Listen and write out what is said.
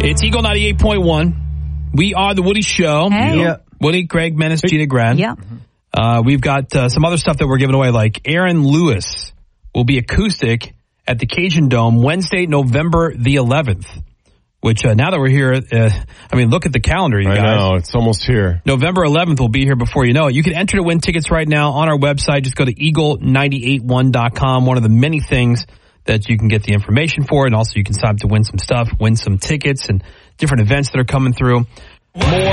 It's Eagle 98.1. We are the Woody Show. Hey. Yeah. Woody, Greg, Menace, Gina Grad. Yeah. We've got some other stuff that we're giving away, like Aaron Lewis will be acoustic at the Cajun Dome Wednesday, November the 11th. Which, now that we're here, look at the calendar, you guys. I know, it's almost here. November 11th will be here before you know it. You can enter to win tickets right now on our website. Just go to eagle981.com. One of the many things that you can get the information for. And also you can sign up to win some stuff, win some tickets and different events that are coming through. More